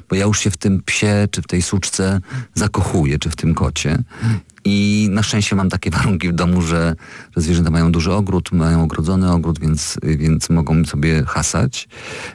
bo ja już się w tym psie, czy w tej suczce zakochuję, czy w tym kocie. I na szczęście mam takie warunki w domu, że zwierzęta mają duży ogród, mają ogrodzony ogród, więc mogą sobie hasać.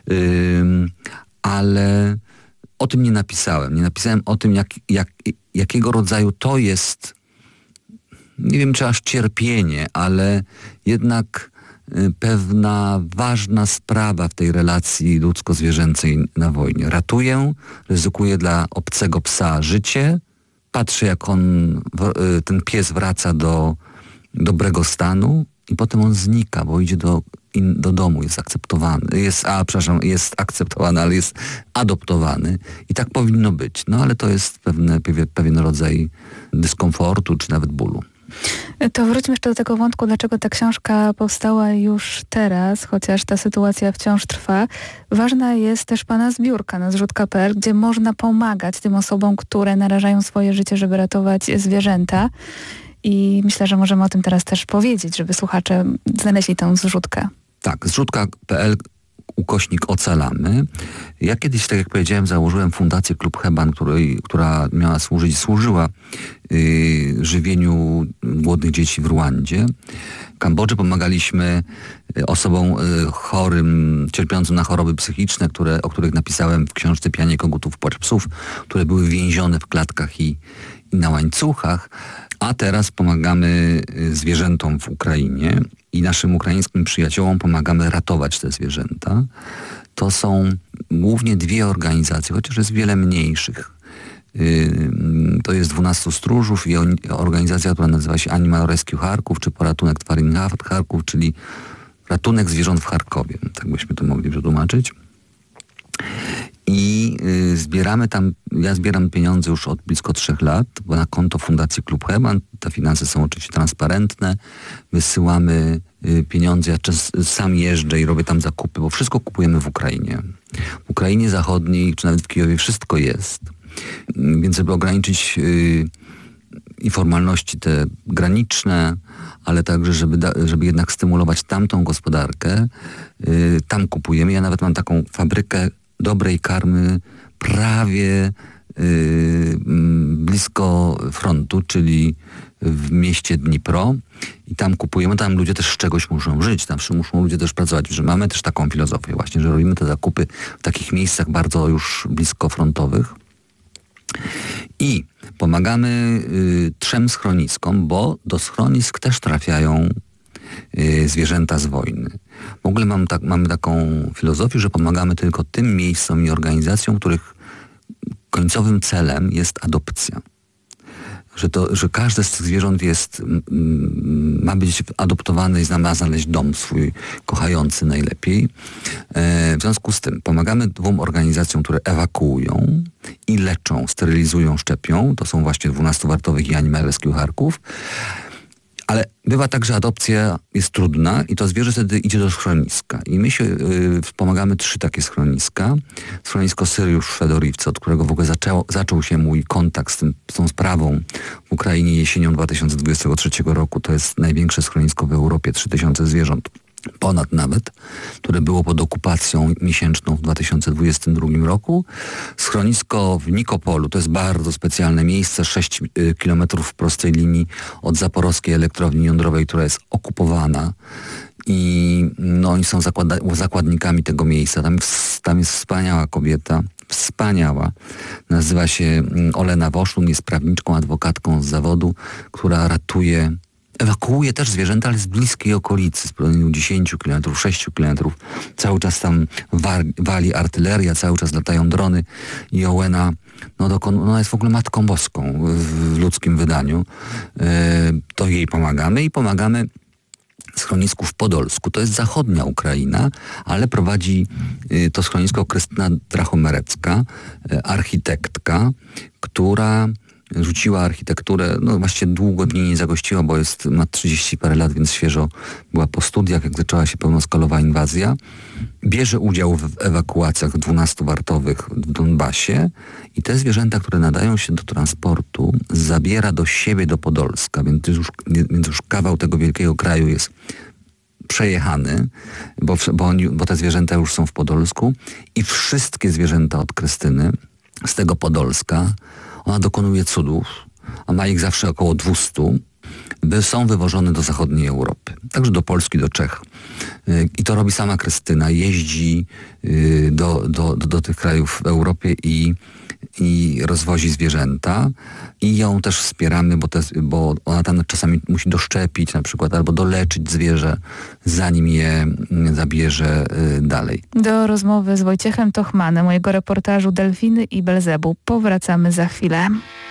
Ale o tym nie napisałem. Nie napisałem o tym, jakiego rodzaju to jest, nie wiem czy aż cierpienie, ale jednak pewna ważna sprawa w tej relacji ludzko-zwierzęcej na wojnie. Ratuję, ryzykuję dla obcego psa życie, patrzę jak ten pies wraca do dobrego stanu i potem on znika, bo idzie do domu, jest akceptowany. Jest akceptowany, ale jest adoptowany. I tak powinno być. No ale to jest pewien rodzaj dyskomfortu, czy nawet bólu. To wróćmy jeszcze do tego wątku, dlaczego ta książka powstała już teraz, chociaż ta sytuacja wciąż trwa. Ważna jest też Pana zbiórka na zrzutka.pl, gdzie można pomagać tym osobom, które narażają swoje życie, żeby ratować zwierzęta. I myślę, że możemy o tym teraz też powiedzieć, żeby słuchacze znaleźli tę zrzutkę. Tak, zrzutka.pl /ocalamy. Ja kiedyś, tak jak powiedziałem, założyłem fundację Klub Heban, która miała służyła żywieniu głodnych dzieci w Rwandzie. W Kambodży pomagaliśmy osobom chorym, cierpiącym na choroby psychiczne, o których napisałem w książce Pianie kogutów, płacz psów, które były więzione w klatkach i na łańcuchach. A teraz pomagamy zwierzętom w Ukrainie i naszym ukraińskim przyjaciołom pomagamy ratować te zwierzęta. To są głównie dwie organizacje, chociaż jest wiele mniejszych. To jest 12 stróżów i organizacja, która nazywa się Animal Rescue Charków, czy Poratunek Twarin Charków, czyli ratunek zwierząt w Charkowie. Tak byśmy to mogli przetłumaczyć. I ja zbieram pieniądze już od blisko 3 lat, bo na konto Fundacji Klub Heban, te finanse są oczywiście transparentne, wysyłamy pieniądze, ja sam jeżdżę i robię tam zakupy, bo wszystko kupujemy w Ukrainie. W Ukrainie Zachodniej, czy nawet w Kijowie wszystko jest. Więc żeby ograniczyć i formalności te graniczne, ale także żeby jednak stymulować tamtą gospodarkę, tam kupujemy. Ja nawet mam taką fabrykę dobrej karmy prawie blisko frontu, czyli w mieście Dnipro i tam kupujemy, tam ludzie też z czegoś muszą żyć, tam muszą ludzie też pracować, że mamy też taką filozofię właśnie, że robimy te zakupy w takich miejscach bardzo już blisko frontowych i pomagamy 3 schroniskom, bo do schronisk też trafiają zwierzęta z wojny. W ogóle mamy taką filozofię, że pomagamy tylko tym miejscom i organizacjom, których końcowym celem jest adopcja. Że każde z tych zwierząt ma być adoptowane i ma znaleźć dom swój kochający najlepiej. W związku z tym pomagamy 2 organizacjom, które ewakuują i leczą, sterylizują, szczepią. To są właśnie 12 Wartowych i Animal Rescue Charków. Ale bywa tak, że adopcja jest trudna i to zwierzę wtedy idzie do schroniska. I my wspomagamy 3 takie schroniska. Schronisko Syriusz w Fedorivce, od którego w ogóle zaczął się mój kontakt z tą sprawą w Ukrainie jesienią 2023 roku. To jest największe schronisko w Europie, 3000 zwierząt. Ponad nawet, które było pod okupacją miesięczną w 2022 roku. Schronisko w Nikopolu, to jest bardzo specjalne miejsce, 6 kilometrów w prostej linii od zaporowskiej elektrowni jądrowej, która jest okupowana i oni są zakładnikami tego miejsca. Tam jest wspaniała kobieta, wspaniała. Nazywa się Olena Woszun, jest prawniczką, adwokatką z zawodu, która ewakuuje też zwierzęta, ale z bliskiej okolicy, z promieniu 10 km, 6 km. Cały czas tam wali artyleria, cały czas latają drony i Ołena ona jest w ogóle Matką Boską w ludzkim wydaniu. To jej pomagamy i pomagamy schronisku w Podolsku. To jest zachodnia Ukraina, ale prowadzi to schronisko Krystyna Drachomerecka, architektka, która rzuciła architekturę, właściwie długo w niej nie zagościła, bo ma 30 parę lat, więc świeżo była po studiach, jak zaczęła się pełnoskalowa inwazja. Bierze udział w ewakuacjach 12 Wartowych w Donbasie i te zwierzęta, które nadają się do transportu, zabiera do siebie, do Podolska, więc już kawał tego wielkiego kraju jest przejechany, bo te zwierzęta już są w Podolsku i wszystkie zwierzęta od Krystyny z tego Podolska. Ona dokonuje cudów, a ma ich zawsze około 200. Są wywożone do zachodniej Europy, także do Polski, do Czech. I to robi sama Krystyna. Jeździ do tych krajów w Europie i rozwozi zwierzęta. I ją też wspieramy, bo ona tam czasami musi doszczepić na przykład, albo doleczyć zwierzę, zanim je zabierze dalej. Do rozmowy z Wojciechem Tochmanem, mojego reportażu Delfiny i Belzebub powracamy za chwilę.